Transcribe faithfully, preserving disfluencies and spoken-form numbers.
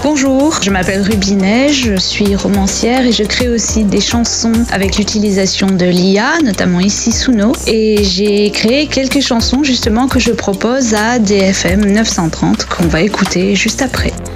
Bonjour, je m'appelle Rubinet, je suis romancière et je crée aussi des chansons avec l'utilisation de l'I A, notamment ici Suno. Et j'ai créé quelques chansons justement que je propose à D F M neuf cent trente qu'on va écouter juste après.